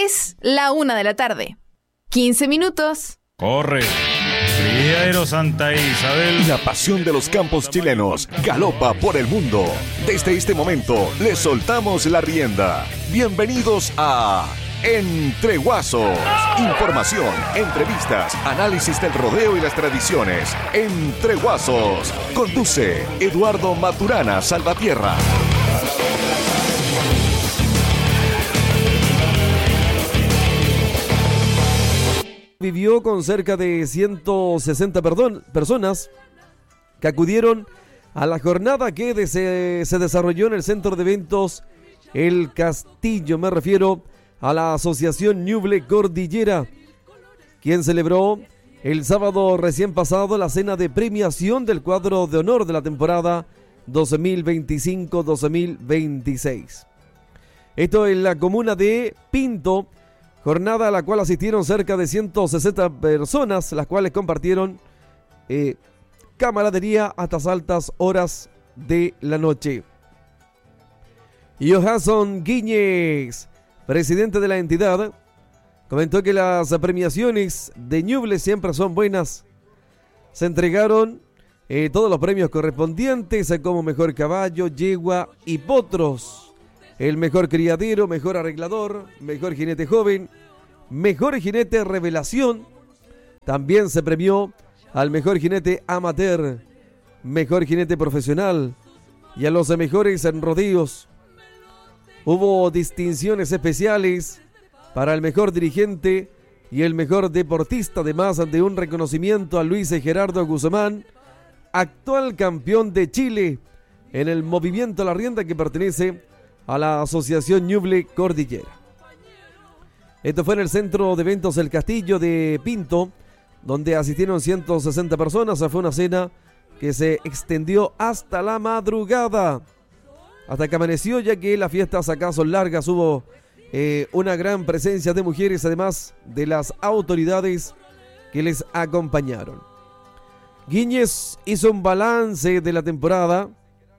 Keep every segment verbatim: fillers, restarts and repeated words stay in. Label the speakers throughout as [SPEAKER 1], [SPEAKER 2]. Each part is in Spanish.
[SPEAKER 1] Es la una de la tarde. quince minutos.
[SPEAKER 2] Corre. Criadero Santa Isabel.
[SPEAKER 3] La pasión de los campos chilenos galopa por el mundo. Desde este momento les soltamos la rienda. Bienvenidos a Entre Guasos. Información, entrevistas, análisis del rodeo y las tradiciones. Entre Guasos. Conduce Eduardo Maturana Salvatierra.
[SPEAKER 4] Vivió con cerca de ciento sesenta perdón, personas que acudieron a la jornada que de, se, se desarrolló en el centro de eventos El Castillo. Me refiero a la Asociación Ñuble Cordillera, quien celebró el sábado recién pasado la cena de premiación del cuadro de honor de la temporada dos mil veinticinco dos mil veintiséis. Esto en la comuna de Pinto, jornada a la cual asistieron cerca de ciento sesenta personas, las cuales compartieron eh, camaradería hasta altas horas de la noche. Johansson Guíñez, presidente de la entidad, comentó que las premiaciones de Ñuble siempre son buenas. Se entregaron eh, todos los premios correspondientes, como mejor caballo, yegua y potros. El mejor criadero, mejor arreglador, mejor jinete joven, mejor jinete revelación. También se premió al mejor jinete amateur, mejor jinete profesional y a los mejores en rodeos. Hubo distinciones especiales para el mejor dirigente y el mejor deportista, además de un reconocimiento a Luis Gerardo Guzmán, actual campeón de Chile en el movimiento a la rienda que pertenece a la Asociación Ñuble Cordillera. Esto fue en el centro de eventos El Castillo de Pinto, donde asistieron ciento sesenta personas. Fue una cena que se extendió hasta la madrugada, hasta que amaneció, ya que las fiestas acá son largas. Hubo eh, una gran presencia de mujeres, además de las autoridades que les acompañaron. Guíñez hizo un balance de la temporada.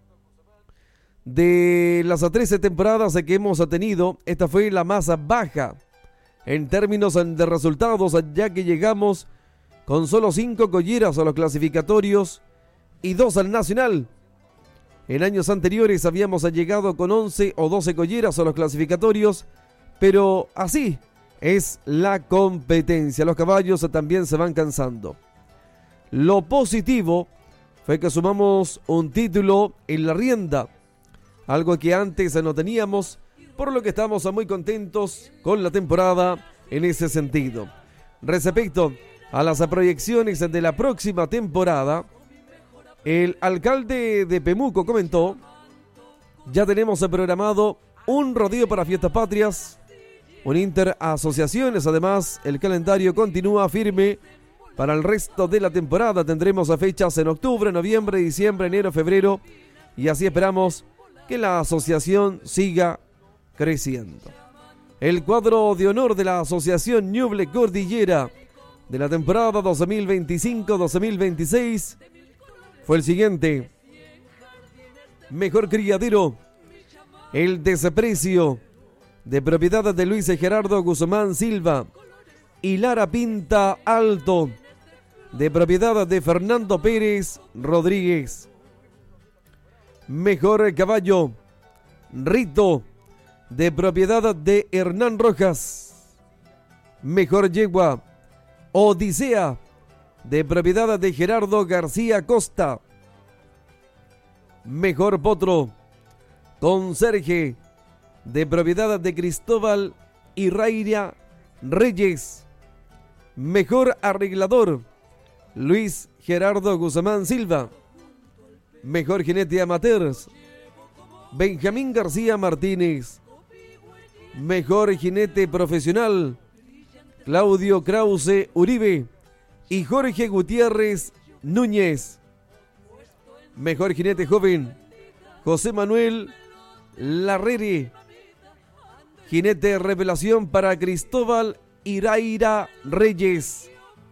[SPEAKER 4] De las trece temporadas que hemos tenido, esta fue la más baja en términos de resultados, ya que llegamos con solo cinco colleras a los clasificatorios y dos al nacional. En años anteriores habíamos llegado con once o doce colleras a los clasificatorios, pero así es la competencia. Los caballos también se van cansando. Lo positivo fue que sumamos un título en la rienda, algo que antes no teníamos, por lo que estamos muy contentos con la temporada en ese sentido. Respecto a las proyecciones de la próxima temporada, el alcalde de Pemuco comentó: ya tenemos programado un rodeo para Fiestas Patrias, un interasociaciones. Además, el calendario continúa firme para el resto de la temporada. Tendremos fechas en octubre, noviembre, diciembre, enero, febrero, y así esperamos que la asociación siga creciendo. El cuadro de honor de la Asociación Ñuble Cordillera de la temporada dos mil veinticinco dos mil veintiséis fue el siguiente: mejor criadero, el Desprecio, de propiedad de Luis Gerardo Guzmán Silva, y Lara Pinta Alto, de propiedad de Fernando Pérez Rodríguez. Mejor caballo, Rito, de propiedad de Hernán Rojas. Mejor yegua, Odisea, de propiedad de Gerardo García Costa. Mejor potro, Conserje, de propiedad de Cristóbal Irraira Reyes. Mejor arreglador, Luis Gerardo Guzmán Silva. Mejor jinete amateurs, Benjamín García Martínez. Mejor jinete profesional, Claudio Krause Uribe y Jorge Gutiérrez Núñez. Mejor jinete joven, José Manuel Larrere. Jinete revelación para Cristóbal Iraira Reyes.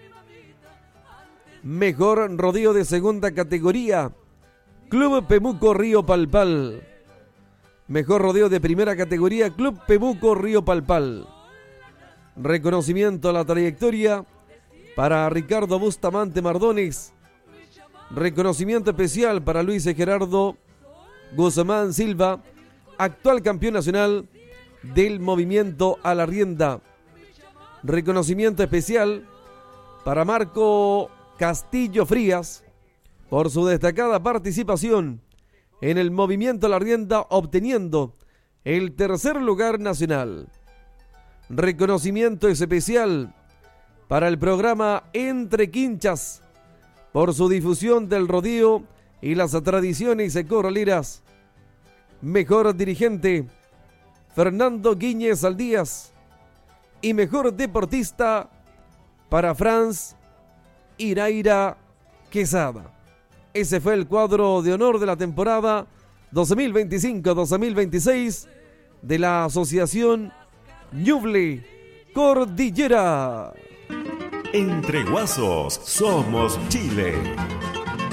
[SPEAKER 4] Mejor rodeo de segunda categoría, Club Pemuco Río Palpal. Mejor rodeo de primera categoría, Club Pemuco Río Palpal. Reconocimiento a la trayectoria para Ricardo Bustamante Mardones. Reconocimiento especial para Luis Gerardo Guzmán Silva, actual campeón nacional del movimiento a la rienda. Reconocimiento especial para Marco Castillo Frías por su destacada participación en el movimiento a la rienda, obteniendo el tercer lugar nacional. Reconocimiento especial para el programa Entre Quinchas por su difusión del rodeo y las tradiciones corraleras. Mejor dirigente, Fernando Guíñez Aldías. Y mejor deportista para Franz Iraira Quesada. Ese fue el cuadro de honor de la temporada dos mil veinticinco dos mil veintiséis de la Asociación Ñuble Cordillera.
[SPEAKER 3] Entre Guasos somos Chile.